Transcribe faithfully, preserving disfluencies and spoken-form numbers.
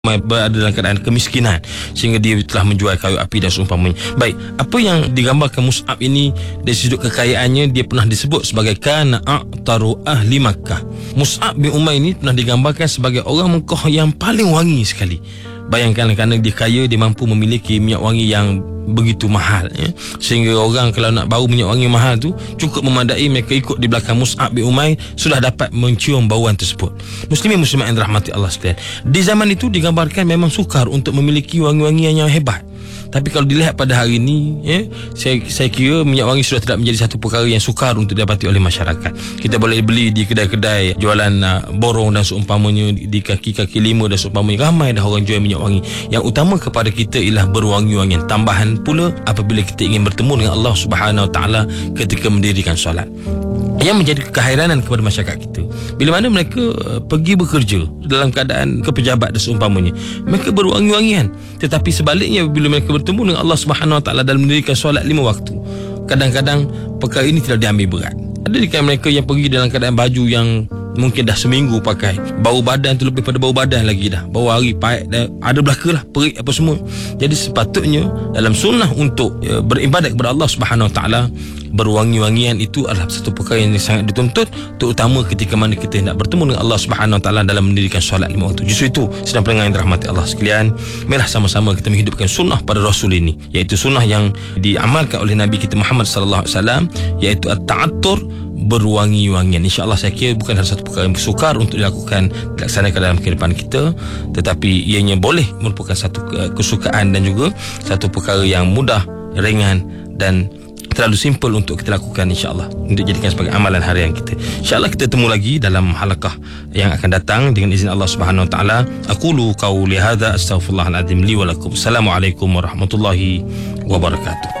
berada dalam keadaan kemiskinan sehingga dia telah menjual kayu api dan seumpamanya. Baik, apa yang digambarkan Mus'ab ini dari sudut kekayaannya, dia pernah disebut sebagai kana a'taru ahli Makkah. Mus'ab bin Umair ini pernah digambarkan sebagai orang Mekah yang paling wangi sekali. Bayangkan, kerana dia kaya, dia mampu memiliki minyak wangi yang begitu mahal, ya? Sehingga orang kalau nak bau minyak wangi mahal tu cukup memadai mereka ikut di belakang Mus'ab bin Umair sudah dapat mencium bauan tersebut. Muslimin muslimat yang dirahmati Allah sekalian, di zaman itu digambarkan memang sukar untuk memiliki wangi-wangian yang hebat. Tapi kalau dilihat pada hari ini, ya, saya, saya kira minyak wangi sudah tidak menjadi satu perkara yang sukar untuk didapati oleh masyarakat. Kita boleh beli di kedai-kedai jualan uh, borong dan seumpamanya, di kaki-kaki lima dan seumpamanya. Ramai dah orang jual minyak wangi. Yang utama kepada kita ialah berwangi-wangian. Tambahan pula apabila kita ingin bertemu dengan Allah Subhanahu Wa Taala ketika mendirikan solat. Yang menjadi keheranan kepada masyarakat kita, bila mana mereka uh, pergi bekerja dalam keadaan kepejabat dan seumpamanya, mereka berwangi-wangian. Tetapi sebaliknya, bila mereka bertemu dengan Allah Subhanahu Wa Taala dalam mendirikan solat lima waktu, kadang-kadang perkara ini tidak diambil berat. Ada di kalangan mereka yang pergi dalam keadaan baju yang mungkin dah seminggu pakai, bau badan tu lebih pada bau badan lagi dah, bau hari pahit, ada belaka lah, perik apa semua. Jadi sepatutnya dalam sunnah untuk ya, beribadat kepada Allah Subhanahu Wa Taala, berwangi-wangian itu adalah satu perkara yang sangat dituntut, terutama ketika mana kita hendak bertemu dengan Allah Subhanahu Wa Taala dalam mendirikan solat lima waktu. Justru itu, sedang pendengar yang dirahmati Allah sekalian, marilah sama-sama kita menghidupkan sunnah pada Rasul ini, iaitu sunnah yang diamalkan oleh Nabi kita Muhammad sallallahu alaihi wasallam, iaitu at-ta'attur, berwangi-wangian. InsyaAllah saya kira bukan satu perkara yang sukar untuk dilakukan, dilaksanakan dalam kehidupan kita, tetapi ianya boleh merupakan satu kesukaan dan juga satu perkara yang mudah, ringan dan terlalu simple untuk kita lakukan, insyaAllah, untuk jadikan sebagai amalan harian kita. InsyaAllah kita temu lagi dalam halaqah yang akan datang dengan izin Allah Subhanahu Wa Taala. Aqulu qawli hadza, astaghfirullahaladzim li wa lakum. Assalamualaikum warahmatullahi wabarakatuh.